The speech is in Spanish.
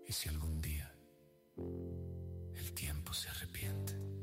Y si algún día el tiempo se arrepiente,